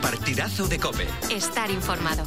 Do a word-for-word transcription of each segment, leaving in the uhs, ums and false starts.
partidazo de COPE. Estar informado.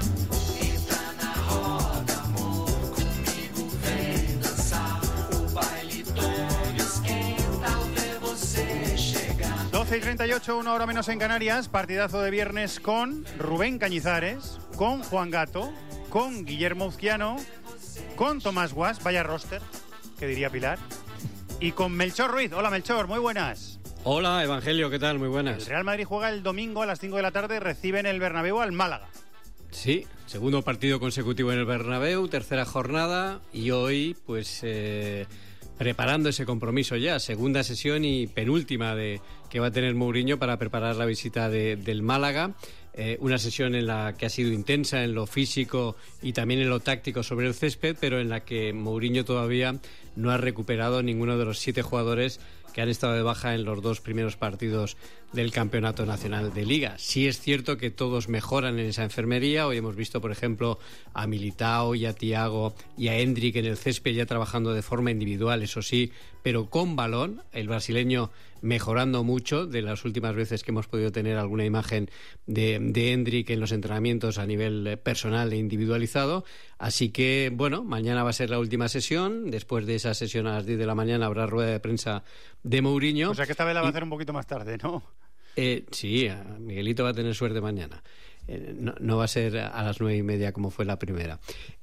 doce y treinta y ocho, una hora menos en Canarias. Partidazo de viernes con Rubén Cañizares, con Juan Gato, con Guillermo Uzquiano, con Tomás Guas, vaya roster, que diría Pilar, y con Melchor Ruiz. Hola Melchor, muy buenas. Hola Evangelio, ¿qué tal? Muy buenas. El Real Madrid juega el domingo a las cinco de la tarde, recibe en el Bernabéu al Málaga. Sí, segundo partido consecutivo en el Bernabéu, tercera jornada, y hoy pues eh, preparando ese compromiso ya, segunda sesión y penúltima de que va a tener Mourinho para preparar la visita de, del Málaga. Eh, una sesión en la que ha sido intensa en lo físico y también en lo táctico sobre el césped, pero en la que Mourinho todavía no ha recuperado ninguno de los siete jugadores que han estado de baja en los dos primeros partidos del Campeonato Nacional de Liga. Sí es cierto que todos mejoran en esa enfermería. Hoy hemos visto, por ejemplo, a Militao y a Thiago y a Endrick en el césped ya trabajando de forma individual, eso sí, pero con balón. El brasileño mejorando mucho de las últimas veces que hemos podido tener alguna imagen de, de Endrick en los entrenamientos a nivel personal e individualizado. Así que, bueno, mañana va a ser la última sesión. Después de esa sesión a las diez de la mañana habrá rueda de prensa de Mourinho. O sea que esta vez la va a hacer un poquito más tarde, ¿no? Eh, sí, Miguelito va a tener suerte mañana. Eh, no, no va a ser a las nueve y media como fue la primera.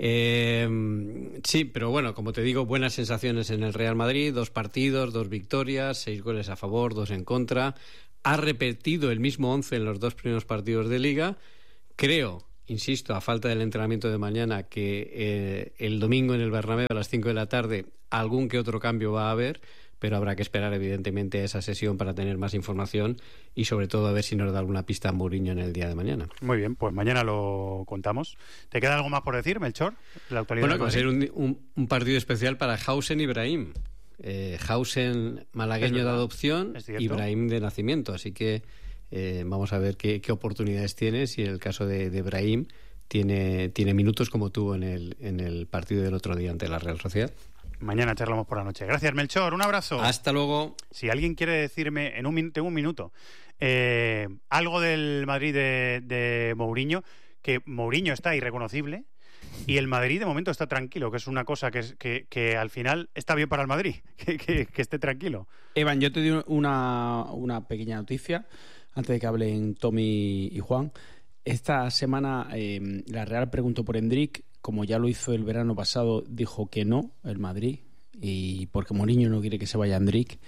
Eh, sí, pero bueno, como te digo, buenas sensaciones en el Real Madrid. Dos partidos, dos victorias, seis goles a favor, dos en contra. Ha repetido el mismo once en los dos primeros partidos de Liga. Creo, insisto, a falta del entrenamiento de mañana, que eh, el domingo en el Bernabéu a las cinco de la tarde algún que otro cambio va a haber, pero habrá que esperar evidentemente a esa sesión para tener más información y sobre todo a ver si nos da alguna pista a Mourinho en el día de mañana. Muy bien, pues mañana lo contamos. ¿Te queda algo más por decir, Melchor? La actualidad bueno, va a ser un, un, un partido especial para Hausen y Brahim. Eh, Hausen malagueño de adopción y Brahim de nacimiento, así que eh, vamos a ver qué, qué oportunidades tiene, si en el caso de, de Brahim tiene, tiene minutos como tuvo en el, en el partido del otro día ante la Real Sociedad. Mañana charlamos por la noche. Gracias, Melchor. Un abrazo. Hasta luego. Si alguien quiere decirme, en un min- tengo un minuto, eh, algo del Madrid de, de Mourinho, que Mourinho está irreconocible y el Madrid de momento está tranquilo, que es una cosa que, es, que, que al final está bien para el Madrid, que, que, que esté tranquilo. Evan, yo te doy una, una pequeña noticia antes de que hablen Tommy y Juan. Esta semana eh, la Real preguntó por Endrick. Como ya lo hizo el verano pasado, dijo que no, el Madrid, y porque Mourinho no quiere que se vaya Endrick,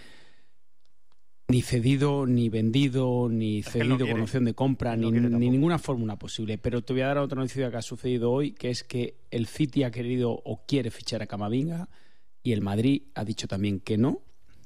ni cedido, ni vendido, ni es cedido no con opción de compra, ni, no ni ninguna fórmula posible. Pero te voy a dar otra noticia que ha sucedido hoy, que es que el City ha querido o quiere fichar a Camavinga y el Madrid ha dicho también que no,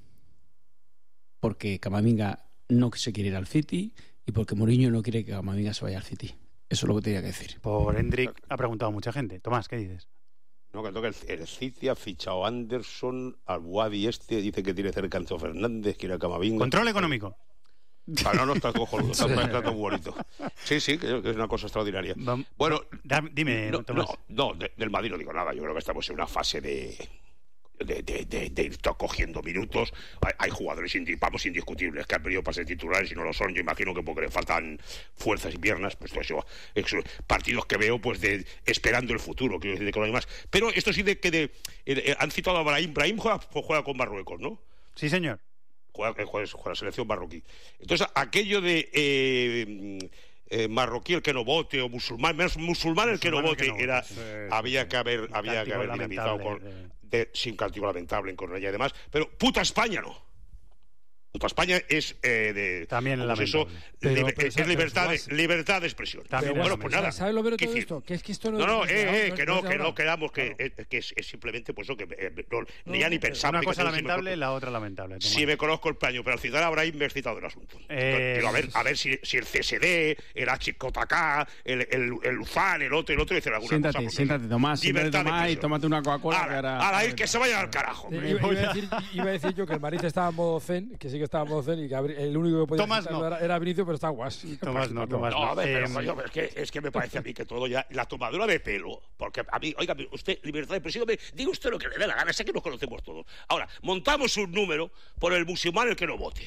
porque Camavinga no se quiere ir al City y porque Mourinho no quiere que Camavinga se vaya al City. Eso es lo que tenía que decir. Por Endrick ha preguntado mucha gente. Tomás, ¿qué dices? No, que el, el City ha fichado a Anderson, al Wadi este, dice que tiene cerca a Enzo Fernández, quiere a Camavinga. Control económico. Ah, no, no, está cojonudo, está, está todo bonito. Sí, sí, que es una cosa extraordinaria. Bueno, da, dime, no, Tomás. No, no de, del Madrid no digo nada. Yo creo que estamos en una fase de... De, de, de, de ir cogiendo minutos. Hay, hay jugadores indi, vamos, indiscutibles que han venido para ser titulares y no lo son. Yo imagino que porque le faltan fuerzas y piernas, pues eso, eso partidos que veo pues de esperando el futuro, quiero decir, con lo demás. Pero esto sí de que de, eh, han citado a Brahim. Brahim juega, juega con Marruecos, ¿no? Sí, señor. Juega, juega, juega la selección marroquí. Entonces, aquello de eh, eh, marroquí el que no vote o musulmán, menos musulmán el que no vote, que no, era sí, había sí, que haber había que haber dinamitado con de... De, sin cántico lamentable en Cornellá y demás, pero puta España no. Puta España es eh, de también eso, pero, liber, pero, es pero, libertad, pero, de, libertad de expresión. También bueno, pues nada. ¿Sabes lo vero todo esto? Que es que esto no No, no, eh, eh, no, que no, no que no quedamos que, claro. eh, que es, es simplemente pues eso que eh, no, no, ya ni pensamos. Una cosa que lamentable, si la otra lamentable. Si sí me conozco el plaño, pero al citar a Brahim me he excitado el asunto. Eh, Pero a ver, a ver si, si el C S D, el H J K, el, el, el Uzan, el otro, el otro, dicen alguna siéntate, cosa. Siéntate, Tomás, siéntate, Tomás, y tómate una Coca-Cola. A la ir que se vayan al carajo. Iba, iba, a decir, iba a decir yo que el Madrid estaba en modo zen, que sí que estaba en modo zen y que el único que podía Tomás no. era, era Vinicius, pero está guas. Tomás no, Tomás no. No, a ver, pero, eh, coño, es, que, es que me parece a mí que todo ya... La tomadura de pelo, porque a mí, oiga, usted, libertad de expresión, diga usted lo que le dé la gana, sé que nos conocemos todos. Ahora, montamos un número por el musulmán el que no vote.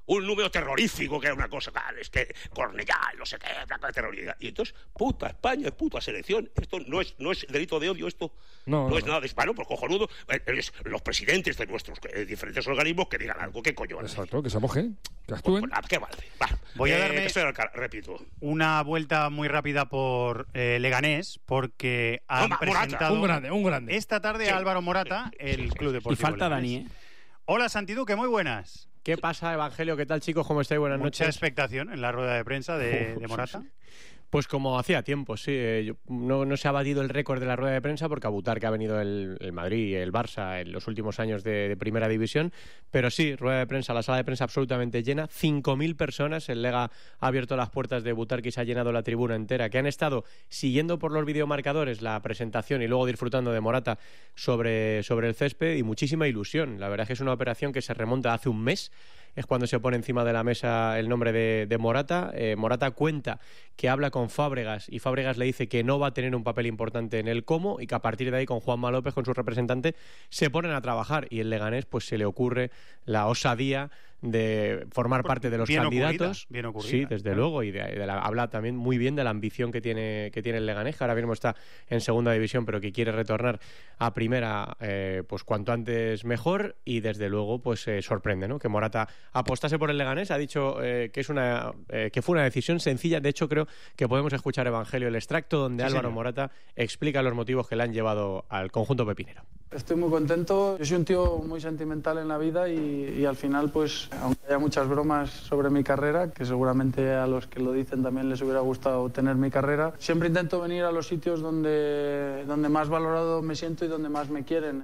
un número terrorífico, que era una cosa, claro, es que Cornellá, y no sé qué, placa de terrorismo. Y entonces, puta España, puta selección, esto no es, no es delito de odio, esto no, no, no es nada de hispano, pues cojonudo, es los presidentes de nuestros eh, diferentes organismos que digan algo, ¿qué coño? Exacto, que se mojen, que actúen. Pues, pues, ¿qué vale? Va. Voy a eh, darme, estoy al car- repito, una vuelta muy rápida por eh, Leganés, porque han no, presentado Morata, un grande, un grande. esta tarde Sí, a Álvaro Morata, sí, el sí, sí, Club sí. Deportivo Y falta Leganés. Dani, ¿eh? Hola Santiduque, muy buenas. ¿Qué pasa, Evangelio? ¿Qué tal, chicos? ¿Cómo estáis? Buenas Mucha noches. expectación en la rueda de prensa de, Uf, de Morata. sí, sí. Pues como hacía tiempo, sí. Eh, yo- no, no se ha batido el récord de la rueda de prensa porque a Butar que ha venido el, el Madrid y el Barça en los últimos años de, de Primera División. Pero sí, rueda de prensa, la sala de prensa absolutamente llena. cinco mil personas. El Lega ha abierto las puertas de Butar y se ha llenado la tribuna entera, que han estado siguiendo por los videomarcadores la presentación y luego disfrutando de Morata sobre, sobre el césped y muchísima ilusión. La verdad es que es una operación que se remonta hace un mes. Es cuando se pone encima de la mesa el nombre de, de Morata. Eh, Morata cuenta que habla con Fábregas y Fábregas le dice que no va a tener un papel importante en el cómo y que a partir de ahí con Juanma López, con su representante, se ponen a trabajar y el Leganés pues se le ocurre la osadía de formar parte de los Bien candidatos. ocurrida, bien ocurrida, Sí, desde claro. luego, y de, de la- habla también muy bien de la ambición que tiene, que tiene el Leganés, que ahora mismo está en segunda división, pero que quiere retornar a primera eh, pues cuanto antes mejor, y desde luego pues eh, sorprende, ¿no? Que Morata apostase por el Leganés. Ha dicho eh, que es una eh, que fue una decisión sencilla. De hecho, creo que podemos escuchar, Evangelio, el extracto donde Sí, Álvaro señor. Morata explica los motivos que le han llevado al conjunto pepinero. Estoy muy contento. Yo soy un tío muy sentimental en la vida y, y al final, pues, aunque haya muchas bromas sobre mi carrera, que seguramente a los que lo dicen también les hubiera gustado tener mi carrera, siempre intento venir a los sitios donde, donde más valorado me siento y donde más me quieren.